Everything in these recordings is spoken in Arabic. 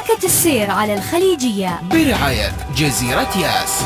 حركة السير على الخليجية برعاية جزيرة ياس.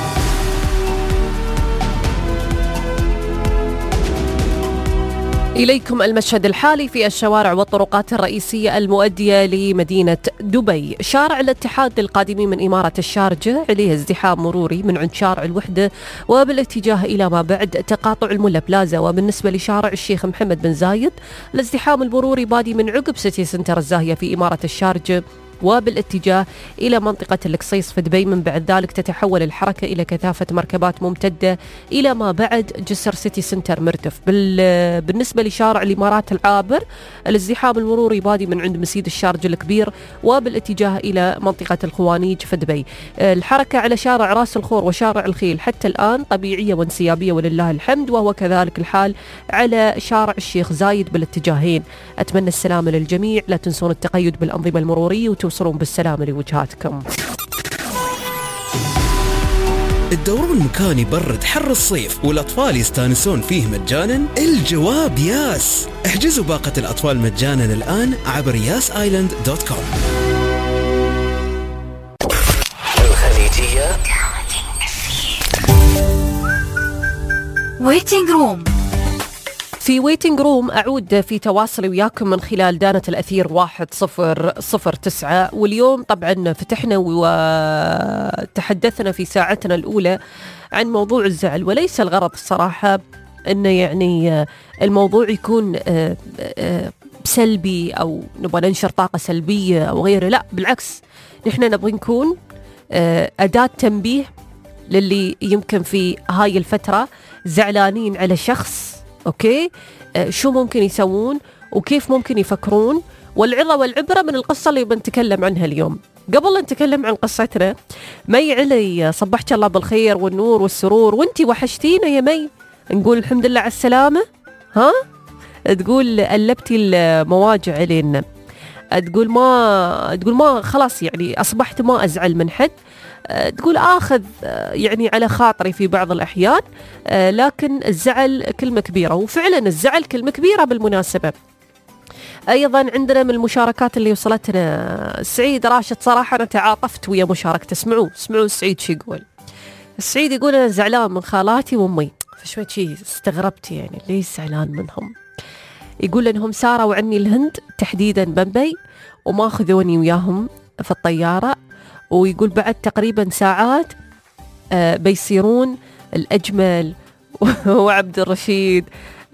إليكم المشهد الحالي في الشوارع والطرقات الرئيسية المؤدية لمدينة دبي. شارع الاتحاد للقادمين من إمارة الشارجة عليه ازدحام مروري من عند شارع الوحدة وبالاتجاه إلى ما بعد تقاطع الملا بلازا. وبالنسبة لشارع الشيخ محمد بن زايد الازدحام المروري بادي من عقب سيتي سنتر الزاهية في إمارة الشارجة وبالاتجاه إلى منطقة القصيص في دبي. من بعد ذلك تتحول الحركة إلى كثافة مركبات ممتدة إلى ما بعد جسر سيتي سنتر مرتف. بالنسبة لشارع الإمارات العابر الازدحام المروري بادي من عند مسيد الشارجة الكبير وبالاتجاه إلى منطقة الخوانيج في دبي. الحركة على شارع راس الخور وشارع الخيل حتى الآن طبيعية وانسيابية ولله الحمد، وهو كذلك الحال على شارع الشيخ زايد بالاتجاهين. أتمنى السلامة للجميع، لا تنسون التقيد بالأنظمة المرورية وتوصلون بالسلامة لوجهاتكم. الدورون المكان يبرد حر الصيف والأطفال يستانسون فيه مجانا؟ الجواب ياس. احجزوا باقة الأطفال مجانا الآن عبر yasisland.com. الخليجية ويتنج روم. في ويتنج روم أعود في تواصلي وياكم من خلال دانة الأثير 1009، واليوم طبعا فتحنا وتحدثنا في ساعتنا الأولى عن موضوع الزعل، وليس الغرض الصراحة أنه يعني الموضوع يكون سلبي أو نبغى ننشر طاقة سلبية أو غيره، لا بالعكس، نحن نبغى نكون أداة تنبيه للي يمكن في هاي الفترة زعلانين على شخص. أوكي، شو ممكن يسوون وكيف ممكن يفكرون، والعظة والعبرة من القصة اللي بنتكلم عنها اليوم. قبل نتكلم عن قصتنا، مي علي صبحت الله بالخير والنور والسرور، وانتي وحشتينا يا مي. نقول الحمد لله على السلامة. ها تقول قلبتي المواجع علينا، تقول ما خلاص يعني أصبحت ما أزعل من حد، تقول آخذ يعني على خاطري في بعض الأحيان، لكن الزعل كلمة كبيرة، وفعلا الزعل كلمة كبيرة بالمناسبة. أيضا عندنا من المشاركات اللي وصلتنا سعيد راشد، صراحة أنا تعاطفت ويا مشاركته. اسمعوا سعيد شو يقول. سعيد يقول أنا زعلان من خالاتي وأمي، فشوي شي استغربت يعني ليش زعلان منهم. يقول أنهم ساروا عني الهند تحديدا بمبي وما أخذوني وياهم في الطيارة، ويقول بعد تقريبا ساعات بيصيرون الأجمل وعبد الرشيد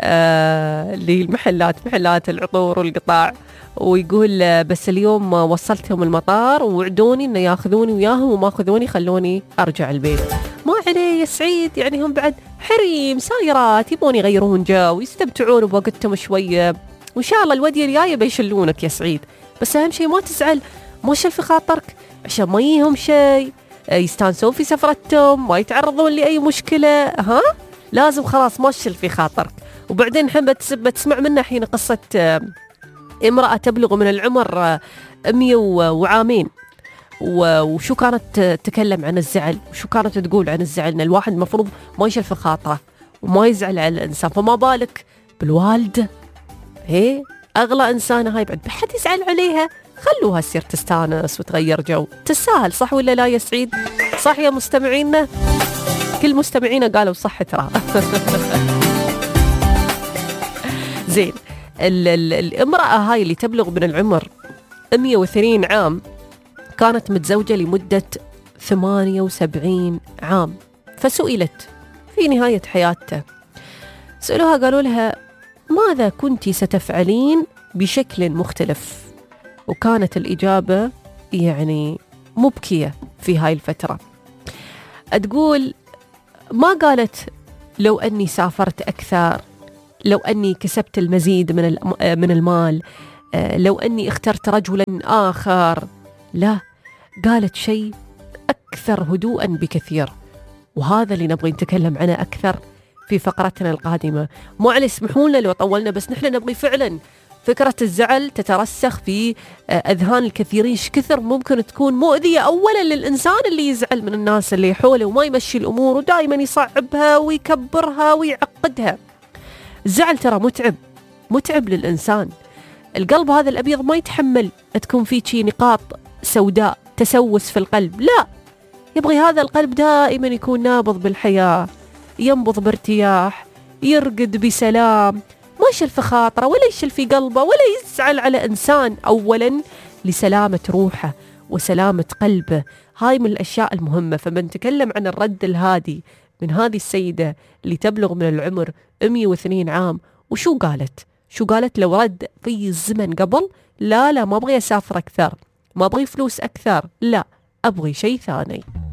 محلات العطور والقطاع. ويقول بس اليوم وصلتهم المطار ووعدوني إنه ياخذوني وياهم وما أخذوني خلوني أرجع البيت. ما عليه يا سعيد، يعني هم بعد حريم سايرات يبون يغيرون جو ويستمتعون بوقتهم شوية، وإن شاء الله الودية الجاية بيشلونك يا سعيد. بس أهم شيء ما تزعل، ما شل في خاطرك، عشان ما يهم شيء، يستانسون في سفرتهم، ما يتعرضون لأي مشكلة. ها لازم خلاص ما تشل في خاطرك. وبعدين نحب بتسمع منا حين قصة امرأة تبلغ من العمر 100 وعامين، وشو كانت تتكلم عن الزعل، وشو كانت تقول عن الزعل، ان الواحد المفروض ما يشل في خاطره وما يزعل على الانسان، فما بالك بالوالده، هي اغلى انسانه هاي، بعد بحد يزعل عليها، خلوها تصير تستانس وتغير جو، تساهل. صح ولا لا يا سعيد؟ صح يا مستمعينا؟ كل مستمعينا قالوا صح ترى. زين، الامرأة هاي اللي تبلغ من العمر 102 عام كانت متزوجة لمدة 78 عام، فسئلت في نهاية حياتها، سألوها قالوا لها ماذا كنت ستفعلين بشكل مختلف؟ وكانت الإجابة يعني مبكية في هاي الفترة. تقول ما قالت لو أني سافرت أكثر، لو أني كسبت المزيد من المال، لو أني اخترت رجلا آخر، لا، قالت شيء أكثر هدوءا بكثير، وهذا اللي نبغي نتكلم عنه أكثر في فقرتنا القادمة. معلش اسمحوا لنا لو طولنا، بس نحن نبغي فعلا فكرة الزعل تترسخ في أذهان الكثيرين. كثر ممكن تكون مؤذية أولا للإنسان اللي يزعل من الناس اللي حوله وما يمشي الأمور ودائما يصعبها ويكبرها ويعقدها. الزعل ترى متعب للإنسان. القلب هذا الأبيض ما يتحمل تكون فيه شي نقاط سوداء، تسوس في القلب، لا، يبغي هذا القلب دائما يكون نابض بالحياة، ينبض بارتياح، يرقد بسلام، ما يشل في خاطره ولا يشل في قلبه ولا يزعل على إنسان، أولا لسلامة روحه وسلامة قلبه. هاي من الأشياء المهمة. فمن تكلم عن الرد الهادي من هذه السيدة اللي تبلغ من العمر 102 عام، وشو قالت؟ شو قالت؟ لو رد في الزمن قبل، لا ما أبغي أسافر أكثر، ما أبغي فلوس أكثر، لا أبغي شيء ثاني.